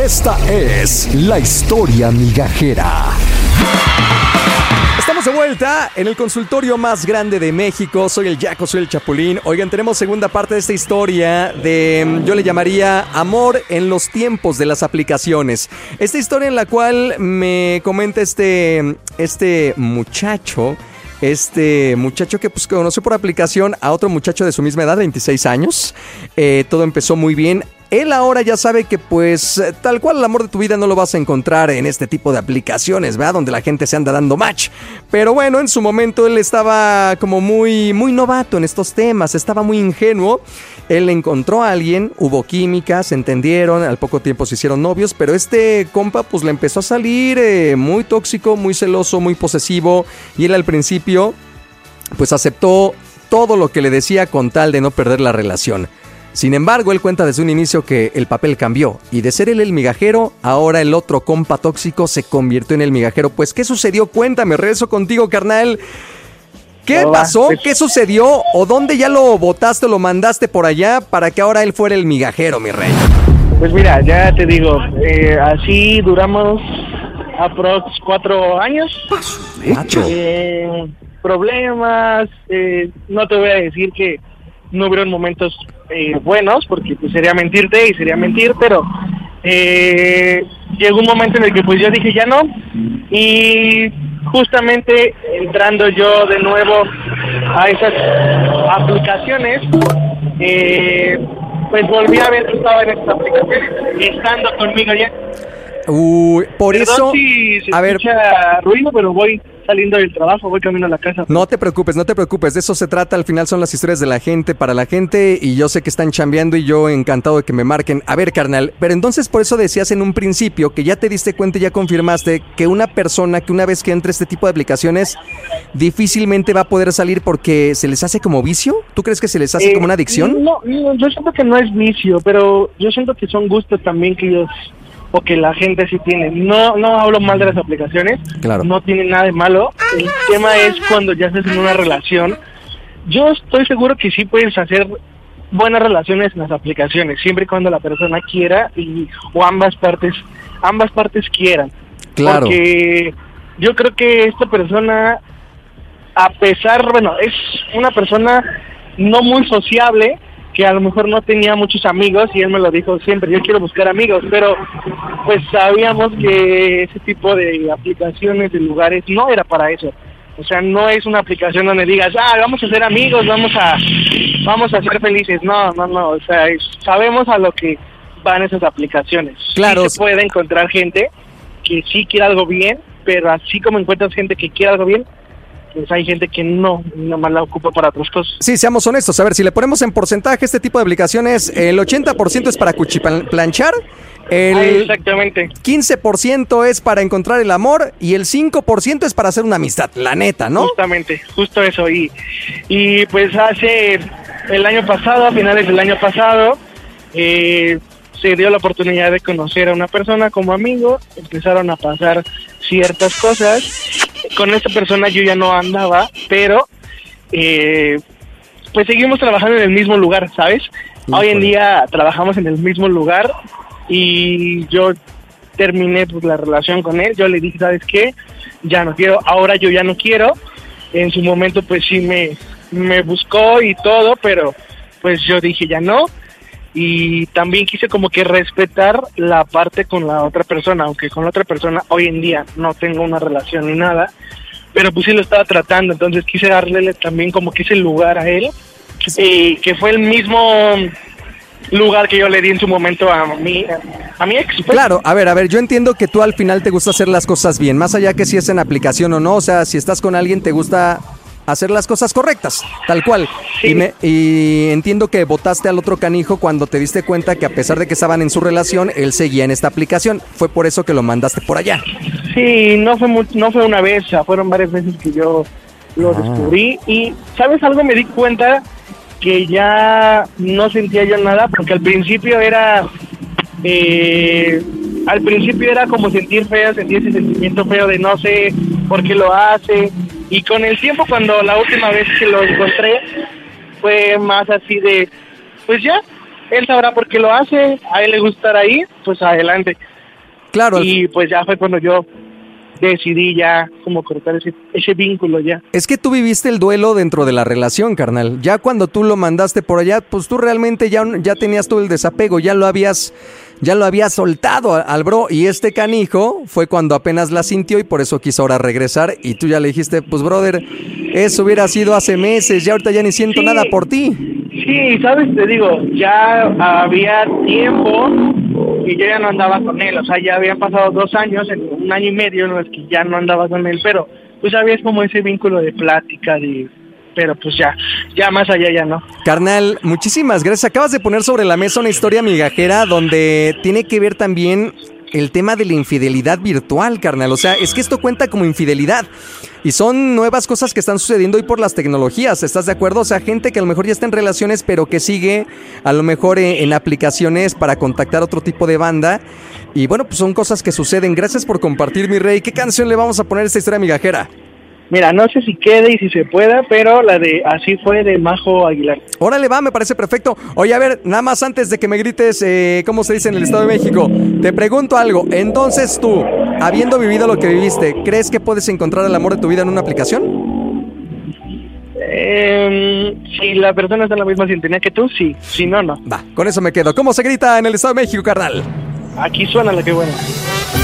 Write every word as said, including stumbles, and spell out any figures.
Esta es la historia migajera. Estamos de vuelta en el consultorio más grande de México. Soy el Jaco, soy el Chapulín. Oigan, tenemos segunda parte de esta historia de, yo le llamaría amor en los tiempos de las aplicaciones. Esta historia en la cual me comenta este, este muchacho, este muchacho que pues conoció por aplicación a otro muchacho de su misma edad, veintiséis años. Eh, todo empezó muy bien. Él ahora ya sabe que pues tal cual el amor de tu vida no lo vas a encontrar en este tipo de aplicaciones, ¿verdad? Donde la gente se anda dando match. Pero bueno, en su momento él estaba como muy, muy novato en estos temas, estaba muy ingenuo. Él encontró a alguien, hubo química, se entendieron, al poco tiempo se hicieron novios, pero este compa pues le empezó a salir eh, muy tóxico, muy celoso, muy posesivo. Y él al principio pues aceptó todo lo que le decía con tal de no perder la relación. Sin embargo, él cuenta desde un inicio que el papel cambió y de ser él el migajero, ahora el otro compa tóxico se convirtió en el migajero. Pues, ¿qué sucedió? Cuéntame, regreso contigo, carnal. ¿Qué no, pasó? Pues... ¿Qué sucedió? ¿O dónde ya lo botaste o lo mandaste por allá para que ahora él fuera el migajero, mi rey? Pues mira, ya te digo, eh, así duramos aprox cuatro años. Macho. Eh, problemas, eh, no te voy a decir que no hubieron momentos eh, buenos, porque pues sería mentirte y sería mentir, pero eh, llegó un momento en el que pues yo dije ya no, y justamente entrando yo de nuevo a esas aplicaciones, eh, pues volví a ver que estaba en esas aplicaciones, estando conmigo ya. Uy, por Perdón eso, si se a ver, escucha ruido, pero voy saliendo del trabajo, voy camino a la casa. no te preocupes, no te preocupes, de eso se trata, al final son las historias de la gente, para la gente, y yo sé que están chambeando y yo encantado de que me marquen. A ver, carnal, pero entonces por eso decías en un principio que ya te diste cuenta y ya confirmaste que una persona que una vez que entre este tipo de aplicaciones difícilmente va a poder salir porque se les hace como vicio. ¿Tú crees que se les hace Eh, como una adicción? No, no, yo siento que no es vicio, pero yo siento que son gustos también que ellos, o que la gente sí tiene. No, no hablo mal de las aplicaciones, Claro. No tienen nada de malo. El tema es cuando ya estás en una relación. Yo estoy seguro que sí puedes hacer buenas relaciones en las aplicaciones, siempre y cuando la persona quiera y o ambas partes, ambas partes quieran. Claro. Porque yo creo que esta persona, a pesar, bueno, es una persona no muy sociable, que a lo mejor no tenía muchos amigos, y él me lo dijo siempre, yo quiero buscar amigos, pero pues sabíamos que ese tipo de aplicaciones, de lugares, no era para eso. O sea, no es una aplicación donde digas, ah, vamos a ser amigos, vamos a vamos a ser felices. No, no, no, o sea, es, sabemos a lo que van esas aplicaciones. Claro. Sí se puede encontrar gente que sí quiere algo bien, pero así como encuentras gente que quiere algo bien, pues hay gente que no, nomás la ocupa para otras cosas. Sí, seamos honestos. A ver, si le ponemos en porcentaje este tipo de aplicaciones, el ochenta por ciento es para cuchiplanchar, el Ah, exactamente. quince por ciento es para encontrar el amor y el cinco por ciento es para hacer una amistad, la neta, ¿no? Justamente, justo eso. Y, y pues hace el año pasado, a finales del año pasado, eh, se dio la oportunidad de conocer a una persona como amigo, empezaron a pasar ciertas cosas. Con esta persona yo ya no andaba, pero eh, pues seguimos trabajando en el mismo lugar, ¿sabes? Híjole. Hoy en día trabajamos en el mismo lugar y yo terminé pues la relación con él. Yo le dije, ¿sabes qué? Ya no quiero, ahora yo ya no quiero. En su momento pues sí me, me buscó y todo, pero pues yo dije ya no. Y también quise como que respetar la parte con la otra persona, aunque con la otra persona hoy en día no tengo una relación ni nada, pero pues sí lo estaba tratando, entonces quise darle también como que ese lugar a él, y que fue el mismo lugar que yo le di en su momento a mi, a mi ex. Pues. Claro, a ver, a ver, yo entiendo que tú al final te gusta hacer las cosas bien, más allá que si es en aplicación o no, o sea, si estás con alguien te gusta hacer las cosas correctas, tal cual. Sí. Y, me, y entiendo que votaste al otro canijo cuando te diste cuenta que a pesar de que estaban en su relación, él seguía en esta aplicación. Fue por eso que lo mandaste por allá. Sí, no fue, muy, no fue una vez, fueron varias veces que yo lo ah. descubrí. Y, ¿sabes algo? Me di cuenta que ya no sentía yo nada, porque al principio era... Eh, al principio era como sentir feo, sentir ese sentimiento feo de no sé por qué lo hace. Y con el tiempo, cuando la última vez que lo encontré, fue más así de, pues ya, él sabrá por qué lo hace, a él le gusta estar ahí, pues adelante. Claro. Y pues ya fue cuando yo decidí ya como cortar ese, ese vínculo ya. Es que tú viviste el duelo dentro de la relación, carnal. Ya cuando tú lo mandaste por allá, pues tú realmente ya, ya tenías todo el desapego, ya lo habías, ya lo habías soltado al bro. Y este canijo fue cuando apenas la sintió y por eso quiso ahora regresar. Y tú ya le dijiste, pues brother, eso hubiera sido hace meses, ya ahorita ya ni siento Sí, nada por ti. Sí, sabes, te digo, ya había tiempo y yo ya no andaba con él, o sea, ya habían pasado dos años, un año y medio en los que ya no andaba con él, pero pues había como ese vínculo de plática, de, pero pues ya, ya más allá ya no. Carnal, muchísimas gracias. Acabas de poner sobre la mesa una historia migajera donde tiene que ver también el tema de la infidelidad virtual, carnal. O sea, es que esto cuenta como infidelidad. Y son nuevas cosas que están sucediendo hoy por las tecnologías, ¿estás de acuerdo? O sea, gente que a lo mejor ya está en relaciones, pero que sigue a lo mejor en, en aplicaciones para contactar otro tipo de banda. Y bueno, pues son cosas que suceden. Gracias por compartir, mi rey. ¿Qué canción le vamos a poner a esta historia migajera? Mira, no sé si quede y si se pueda, pero la de Así fue de Majo Aguilar. Órale, va, me parece perfecto. Oye, a ver, nada más antes de que me grites, eh, ¿cómo se dice en el Estado de México? Te pregunto algo. Entonces tú, habiendo vivido lo que viviste, ¿crees que puedes encontrar el amor de tu vida en una aplicación? Eh, si la persona está en la misma sintonía que tú, sí. Si no, no. Va, con eso me quedo. ¿Cómo se grita en el Estado de México, carnal? Aquí suena la que buena.